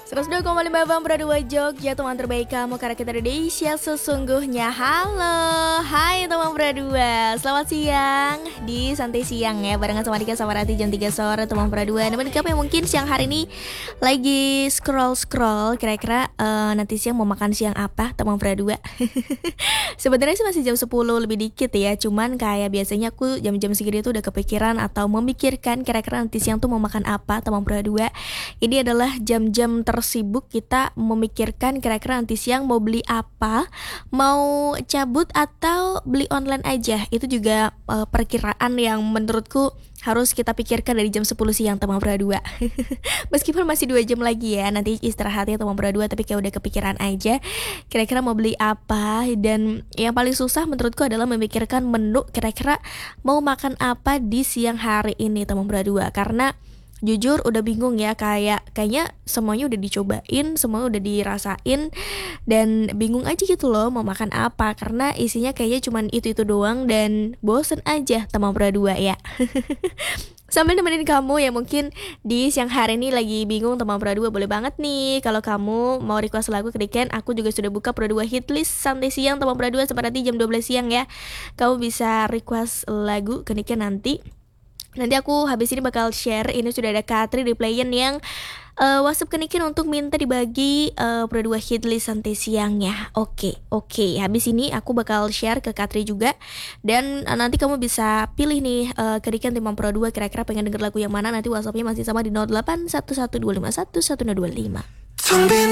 102,5 Bang Bro 2 Jogja, teman terbaik kamu karena kita Indonesia sesungguhnya. Halo, hai teman Bro 2. Selamat siang di Santai Siang ya, barengan sama Dika sama Rati jam 3 sore teman Bro 2. Namun kamu yang mungkin siang hari ini lagi scroll-scroll, kira-kira nanti siang mau makan siang apa teman Bro 2. Sebenarnya sih masih jam 10 lebih dikit ya, cuman kayak biasanya aku jam-jam segini tuh udah kepikiran atau memikirkan kira-kira nanti siang tuh mau makan apa teman Bro 2. Ini adalah jam-jam tersibuk kita memikirkan kira-kira nanti siang mau beli apa, mau cabut atau beli online aja. Itu juga perkiraan yang menurutku harus kita pikirkan dari jam 10 siang teman Bro 2. Meskipun masih 2 jam lagi ya nanti istirahatnya teman Bro 2, tapi kayak udah kepikiran aja kira-kira mau beli apa. Dan yang paling susah menurutku adalah memikirkan menu kira-kira mau makan apa di siang hari ini teman Bro 2. Karena jujur udah bingung ya, kayaknya semuanya udah dicobain, semuanya udah dirasain, dan bingung aja gitu loh mau makan apa, karena isinya kayaknya cuman itu doang dan bosen aja teman Bro 2 ya. Sambil nemenin kamu yang mungkin di siang hari ini lagi bingung teman Pro 2, boleh banget nih kalau kamu mau request lagu ke Diken. Aku juga sudah buka Pro 2 hitlist Santai Siang teman Pro 2 sampai nanti jam 12 siang ya. Kamu bisa request lagu ke Diken nanti aku habis ini bakal share. Ini sudah ada Katri di playin yang WhatsApp ke Niken untuk minta dibagi Pro 2 hitlist Santai Siang ya. Oke. Habis ini aku bakal share ke Katri juga. Dan nanti kamu bisa pilih nih ke Niken tim Pro 2 kira-kira pengen denger lagu yang mana. Nanti WhatsAppnya masih sama di 0811251125.